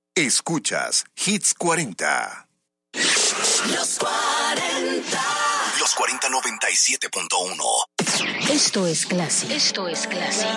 Escuchas Hits 40. Los 40. Los 40 97.1. Esto es Classic.